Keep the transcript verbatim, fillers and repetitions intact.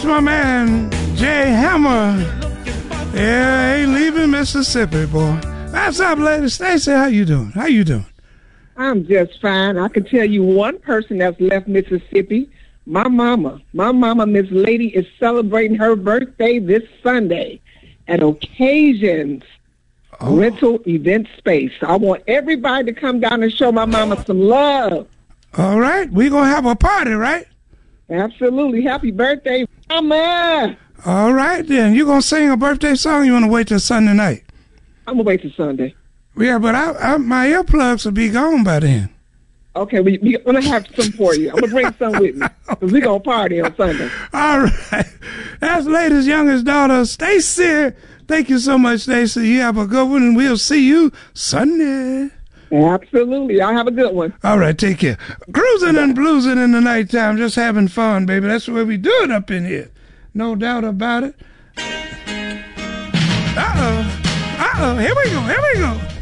my man, Jay Hammer. Yeah, ain't leaving Mississippi, boy. What's up, Lady Stacy? How you doing? How you doing? I'm just fine. I can tell you one person that's left Mississippi. My mama. My mama, Miss Lady, is celebrating her birthday this Sunday at Occasions oh. Rental Event Space. I want everybody to come down and show my mama some love. All right. We're going to have a party, right? Absolutely. Happy birthday, Mama. All right, then. You going to sing a birthday song or you want to wait till Sunday night? I'm going to wait till Sunday. Yeah, but I, I, my earplugs will be gone by then. Okay, we're we, going to have some for you. I'm going to bring some with me because we're going to party on Sunday. All right. That's Lady's youngest daughter, Stacy. Thank you so much, Stacy. You have a good one, and we'll see you Sunday. Absolutely. I'll have a good one. All right, take care. Cruising and bluesing in the nighttime, just having fun, baby. That's the way we do it up in here. No doubt about it. Uh-oh. Uh-oh. Here we go. Here we go.